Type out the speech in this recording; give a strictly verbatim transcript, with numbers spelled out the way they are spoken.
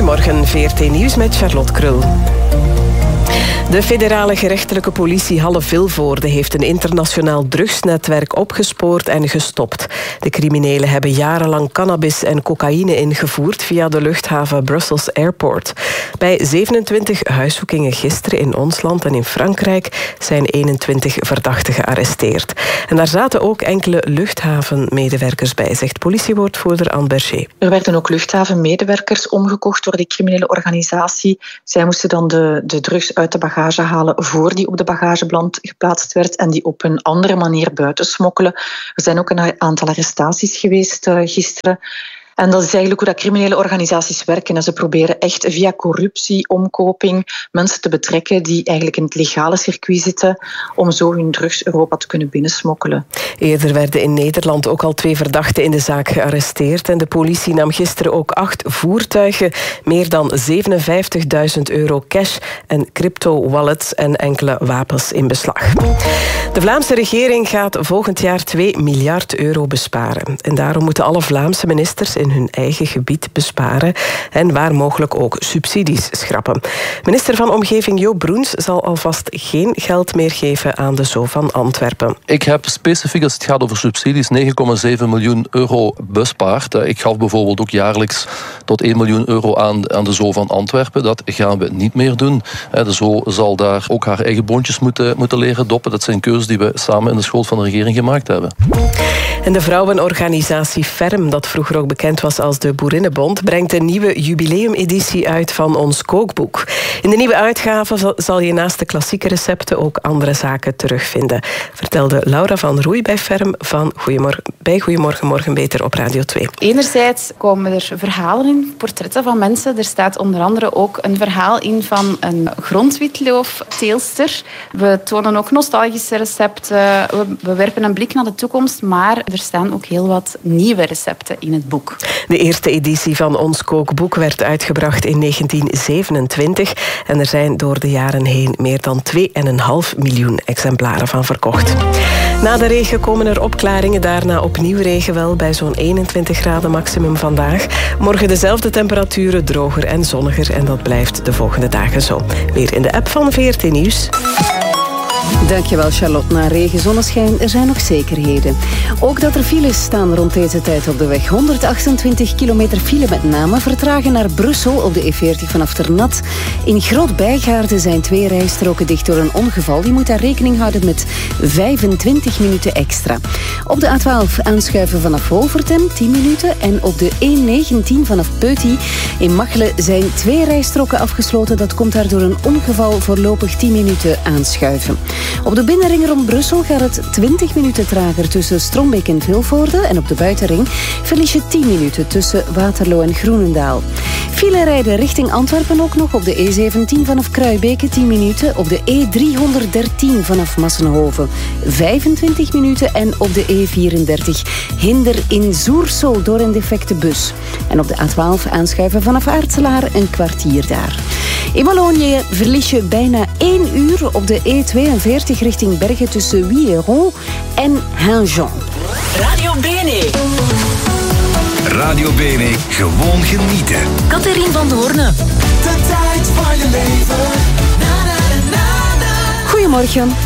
Goedemorgen, V R T Nieuws met Charlotte Krul. De federale gerechtelijke politie Halle-Vilvoorde heeft een internationaal drugsnetwerk opgespoord en gestopt. De criminelen hebben jarenlang cannabis en cocaïne ingevoerd via de luchthaven Brussels Airport. Bij zevenentwintig huiszoekingen gisteren in ons land en in Frankrijk zijn eenentwintig verdachten gearresteerd. En daar zaten ook enkele luchthavenmedewerkers bij, zegt politiewoordvoerder Anne Berger. Er werden ook luchthavenmedewerkers omgekocht door die criminele organisatie. Zij moesten dan de, de drugs uit de bagage halen voor die op de bagageband geplaatst werd en die op een andere manier buiten smokkelen. Er zijn ook een aantal arrestaties geweest uh, gisteren. En dat is eigenlijk hoe dat criminele organisaties werken. En ze proberen echt via corruptie, omkoping, mensen te betrekken die eigenlijk in het legale circuit zitten om zo hun drugs Europa te kunnen binnensmokkelen. Eerder werden in Nederland ook al twee verdachten in de zaak gearresteerd. En de politie nam gisteren ook acht voertuigen, meer dan zevenenvijftigduizend euro cash en crypto-wallets en enkele wapens in beslag. De Vlaamse regering gaat volgend jaar twee miljard euro besparen. En daarom moeten alle Vlaamse ministers in hun eigen gebied besparen en waar mogelijk ook subsidies schrappen. Minister van Omgeving Jo Broens zal alvast geen geld meer geven aan de Zoo van Antwerpen. Ik heb specifiek als het gaat over subsidies negen komma zeven miljoen euro bespaard. Ik gaf bijvoorbeeld ook jaarlijks tot één miljoen euro aan, aan de Zoo van Antwerpen. Dat gaan we niet meer doen. De Zoo zal daar ook haar eigen boontjes moeten, moeten leren doppen. Dat zijn keuzes die we samen in de school van de regering gemaakt hebben. En de vrouwenorganisatie Ferm, dat vroeger ook bekend was als de Boerinnenbond, brengt een nieuwe jubileumeditie uit van ons kookboek. In de nieuwe uitgave zal je naast de klassieke recepten ook andere zaken terugvinden, vertelde Laura van Roei bij Ferm van Goeiemorgen, bij Goeiemorgen Morgen Beter op Radio twee. Enerzijds komen er verhalen in, portretten van mensen. Er staat onder andere ook een verhaal in van een grondwitloofteelster. We tonen ook nostalgische recepten. We, we werpen een blik naar de toekomst, maar er staan ook heel wat nieuwe recepten in het boek. De eerste editie van ons kookboek werd uitgebracht in negentien zevenentwintig en er zijn door de jaren heen meer dan twee komma vijf miljoen exemplaren van verkocht. Na de regen komen er opklaringen, daarna opnieuw regen wel bij zo'n eenentwintig graden maximum vandaag. Morgen dezelfde temperaturen, droger en zonniger en dat blijft de volgende dagen zo. Weer in de app van V R T Nieuws. Dankjewel Charlotte. Na regen, zonneschijn, er zijn nog zekerheden. Ook dat er files staan rond deze tijd op de weg. honderdachtentwintig kilometer file met name. Vertragen naar Brussel op de E veertig vanaf Ternat. In Groot-Bijgaarden zijn twee rijstroken dicht door een ongeval. Je moet daar rekening houden met vijfentwintig minuten extra. Op de A twaalf aanschuiven vanaf Wolvertem, tien minuten. En op de E negentien vanaf Peuty in Machelen zijn twee rijstroken afgesloten. Dat komt daar door een ongeval, voorlopig tien minuten aanschuiven. Op de binnenring rond Brussel gaat het twintig minuten trager tussen Strombeek en Vilvoorde. En op de buitenring verlies je tien minuten tussen Waterloo en Groenendaal. File rijden richting Antwerpen ook nog op de E zeventien vanaf Kruibeke tien minuten. Op de E driehonderddertien vanaf Massenhoven vijfentwintig minuten. En op de E vierendertig hinder in Zoersel door een defecte bus. En op de A twaalf aanschuiven vanaf Aartselaar een kwartier daar. In Wallonië verlies je bijna één uur op de E tweeënveertig richting Bergen tussen Wieron en Hainjean. Radio Bene. Radio Bene, gewoon genieten. Catherine van Doorne. De tijd van je leven. Na, na, na, na. Goedemorgen.